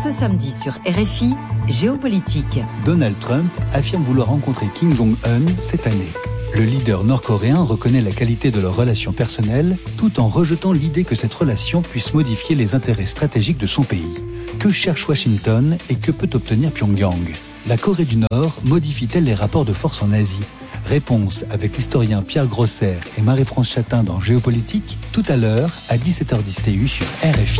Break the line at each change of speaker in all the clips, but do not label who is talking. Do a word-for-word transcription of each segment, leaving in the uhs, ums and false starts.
Ce samedi sur R F I, Géopolitique.
Donald Trump affirme vouloir rencontrer Kim Jong-un cette année. Le leader nord-coréen reconnaît la qualité de leur relation personnelle tout en rejetant l'idée que cette relation puisse modifier les intérêts stratégiques de son pays. Que cherche Washington et que peut obtenir Pyongyang ? La Corée du Nord modifie-t-elle les rapports de force en Asie ? Réponse avec l'historien Pierre Grosser et Marie-France Chatin dans Géopolitique, tout à l'heure à dix-sept heures dix T U sur R F I.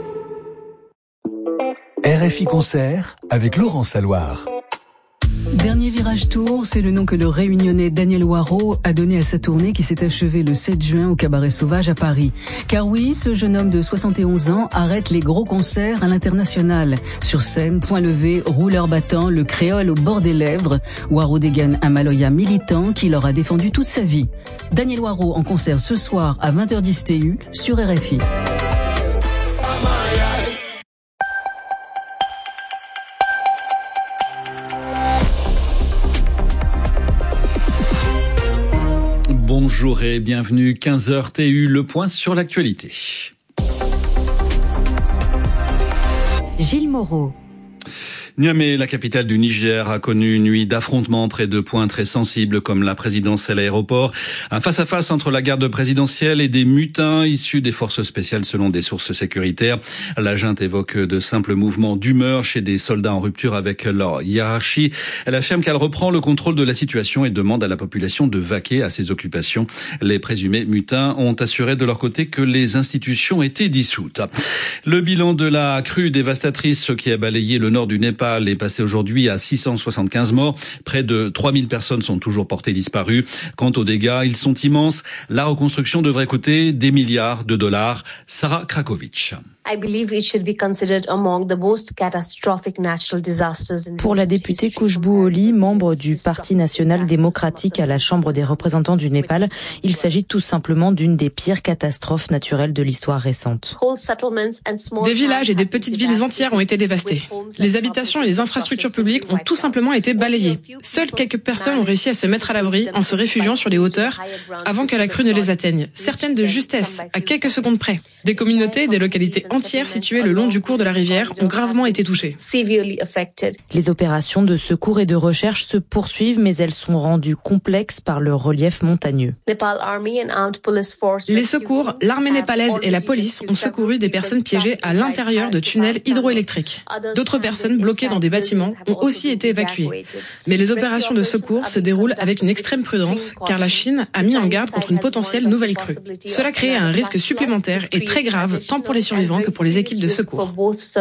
R F I Concert avec Laurent Salouard.
Dernier virage tour, c'est le nom que le réunionnais Daniel Waro a donné à sa tournée qui s'est achevée le sept juin au Cabaret Sauvage à Paris. Car oui, ce jeune homme de soixante et onze ans arrête les gros concerts à l'international. Sur scène, point levé, rouleur battant, le créole au bord des lèvres. Waro dégaine un Maloya militant qui leur a défendu toute sa vie. Daniel Waro en concert ce soir à vingt heures dix T U sur R F I.
Bonjour et bienvenue, quinze heures T U, le point sur l'actualité.
Gilles Moreau.
Niamey, la capitale du Niger, a connu une nuit d'affrontements près de points très sensibles comme la présidence et l'aéroport. Un face-à-face entre la garde présidentielle et des mutins issus des forces spéciales selon des sources sécuritaires. La junte évoque de simples mouvements d'humeur chez des soldats en rupture avec leur hiérarchie. Elle affirme qu'elle reprend le contrôle de la situation et demande à la population de vaquer à ses occupations. Les présumés mutins ont assuré de leur côté que les institutions étaient dissoutes. Le bilan de la crue dévastatrice qui a balayé le nord du Népal est passé aujourd'hui à six cent soixante-quinze morts. Près de trois mille personnes sont toujours portées disparues. Quant aux dégâts, ils sont immenses. La reconstruction devrait coûter des milliards de dollars. Sarah Krakovic.
Pour la députée Khushbu Oli, membre du Parti national démocratique à la Chambre des représentants du Népal, il s'agit tout simplement d'une des pires catastrophes naturelles de l'histoire récente.
Des villages et des petites villes entières ont été dévastés. Les habitations et les infrastructures publiques ont tout simplement été balayées. Seules quelques personnes ont réussi à se mettre à l'abri en se réfugiant sur les hauteurs avant que la crue ne les atteigne. Certaines de justesse, à quelques secondes près. Des communautés et des localités entières situées le long du cours de la rivière ont gravement été touchées.
Les opérations de secours et de recherche se poursuivent, mais elles sont rendues complexes par le relief montagneux.
Les secours, l'armée népalaise et la police ont secouru des personnes piégées à l'intérieur de tunnels hydroélectriques. D'autres personnes bloquées dans des bâtiments ont aussi été évacuées. Mais les opérations de secours se déroulent avec une extrême prudence, car la Chine a mis en garde contre une potentielle nouvelle crue. Cela crée un risque supplémentaire et très grave, tant pour les survivants que pour les équipes de secours.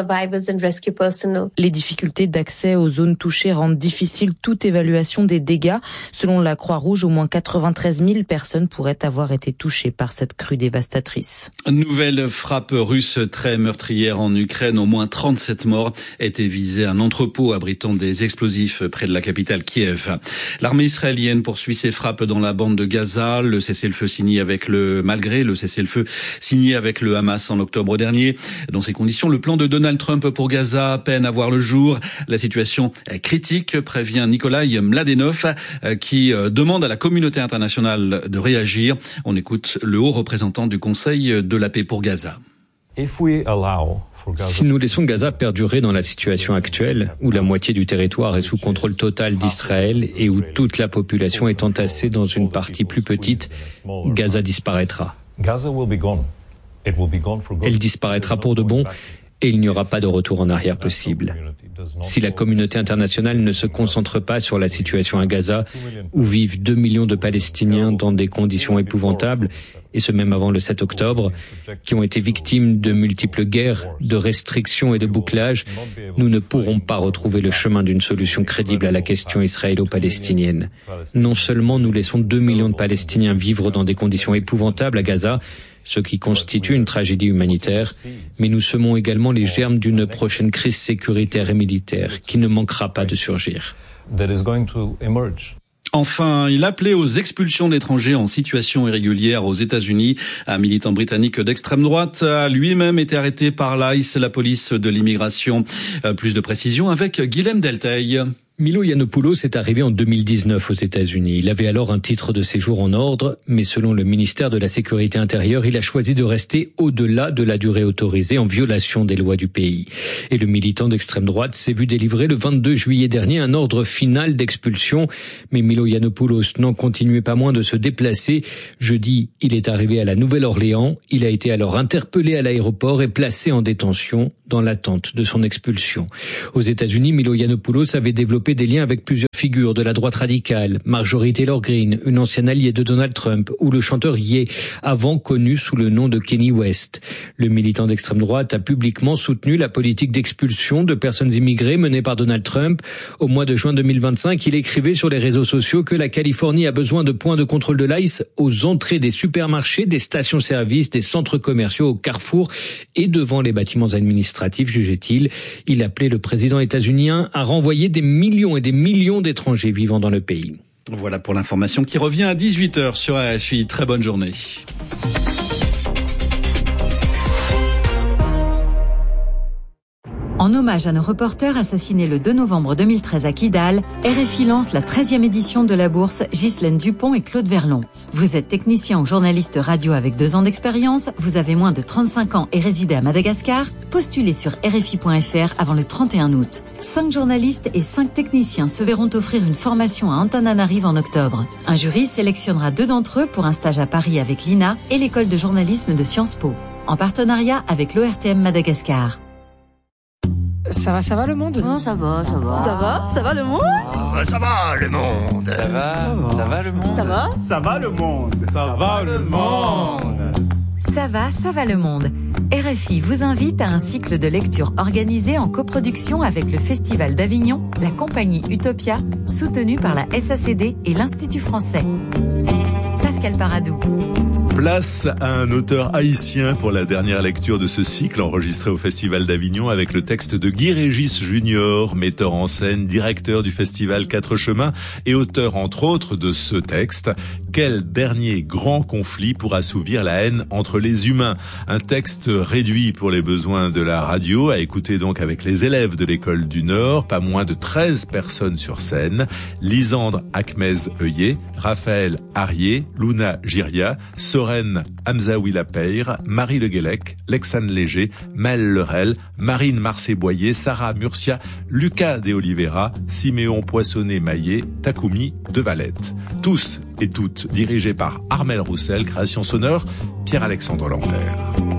Les difficultés d'accès aux zones touchées rendent difficile toute évaluation des dégâts. Selon la Croix-Rouge, au moins quatre-vingt-treize mille personnes pourraient avoir été touchées par cette crue dévastatrice.
Nouvelle frappe russe très meurtrière en Ukraine. Au moins trente-sept morts étaient visés un entrepôt abritant des explosifs près de la capitale Kiev. L'armée israélienne poursuit ses frappes dans la bande de Gaza. Le cessez-le-feu signé avec le, malgré le cessez-le-feu signé avec le Hamas en octobre dernier. Dans ces conditions, le plan de Donald Trump pour Gaza peine à voir le jour. La situation est critique, prévient Nikolai Mladenov, qui demande à la communauté internationale de réagir. On écoute le haut représentant du Conseil de la paix pour Gaza.
Si nous laissons Gaza perdurer dans la situation actuelle, où la moitié du territoire est sous contrôle total d'Israël et où toute la population est entassée dans une partie plus petite, Gaza disparaîtra. Elle disparaîtra pour de bon et il n'y aura pas de retour en arrière possible. Si la communauté internationale ne se concentre pas sur la situation à Gaza, où vivent deux millions de Palestiniens dans des conditions épouvantables, et ce même avant le sept octobre, qui ont été victimes de multiples guerres, de restrictions et de bouclages, nous ne pourrons pas retrouver le chemin d'une solution crédible à la question israélo-palestinienne. Non seulement nous laissons deux millions de Palestiniens vivre dans des conditions épouvantables à Gaza, ce qui constitue une tragédie humanitaire, mais nous semons également les germes d'une prochaine crise sécuritaire et militaire qui ne manquera pas de surgir.
Enfin, il appelait aux expulsions d'étrangers en situation irrégulière aux États-Unis. Un militant britannique d'extrême droite a lui-même été arrêté par l'I C E, la police de l'immigration. Plus de précisions avec Guilhem Delteil.
Milo Yiannopoulos est arrivé en deux mille dix-neuf aux États-Unis. Il avait alors un titre de séjour en ordre, mais selon le ministère de la Sécurité intérieure, il a choisi de rester au-delà de la durée autorisée en violation des lois du pays. Et le militant d'extrême droite s'est vu délivrer le vingt-deux juillet dernier un ordre final d'expulsion. Mais Milo Yiannopoulos n'en continuait pas moins de se déplacer. Jeudi, il est arrivé à la Nouvelle-Orléans. Il a été alors interpellé à l'aéroport et placé en détention dans l'attente de son expulsion. Aux États-Unis, Milo Yiannopoulos avait développé des liens avec plusieurs figures de la droite radicale, Marjorie Taylor Greene, une ancienne alliée de Donald Trump, ou le chanteur Ye, avant connu sous le nom de Kanye West. Le militant d'extrême droite a publiquement soutenu la politique d'expulsion de personnes immigrées menée par Donald Trump. Au mois de juin deux mille vingt-cinq, il écrivait sur les réseaux sociaux que la Californie a besoin de points de contrôle de l'I C E aux entrées des supermarchés, des stations-service, des centres commerciaux, au Carrefour et devant les bâtiments administratifs, jugeait-il. Il appelait le président états-unien à renvoyer des millions et des millions d'étrangers vivant dans le pays.
Voilà pour l'information qui revient à dix-huit heures sur R F I. Très bonne journée.
En hommage à nos reporters assassinés le deux novembre deux mille treize à Kidal, R F I lance la treizième édition de la bourse Ghislaine Dupont et Claude Verlon. Vous êtes technicien ou journaliste radio avec deux ans d'expérience, vous avez moins de trente-cinq ans et résidez à Madagascar, postulez sur R F I point F R avant le trente et un août. Cinq journalistes et cinq techniciens se verront offrir une formation à Antananarive en octobre. Un jury sélectionnera deux d'entre eux pour un stage à Paris avec l'I N A et l'école de journalisme de Sciences Po, en partenariat avec l'O R T M Madagascar.
Ça va, ça va le monde?
Non, ça va, ça va.
Ça va, ça va le monde?
Ah, ça va le monde.
Ça va, ça va le monde.
Ça va,
ça va le monde. Ça va le monde.
Ça va, ça va le monde. R F I vous invite à un cycle de lecture organisé en coproduction avec le Festival d'Avignon, la compagnie Utopia, soutenue par la S A C D et l'Institut français. Pascal Paradou.
Place à un auteur haïtien pour la dernière lecture de ce cycle enregistré au Festival d'Avignon avec le texte de Guy Régis Junior, metteur en scène, directeur du Festival Quatre Chemins et auteur entre autres de ce texte. Quel dernier grand conflit pour assouvir la haine entre les humains? Un texte réduit pour les besoins de la radio, à écouter donc avec les élèves de l'école du Nord, pas moins de treize personnes sur scène. Lisandre Akmez-Heuillet, Raphaël Arié, Luna Giria, Soren Hamzaoui Lapeyre, Marie Le Guélec, Lexane Léger, Maëlle Lerel, Marine Marcé-Boyer, Sarah Murcia, Lucas De Oliveira, Siméon Poissonnet-Maillet, Takumi De Valette. Tous et toutes dirigés par Armel Roussel, création sonore Pierre-Alexandre Lambert.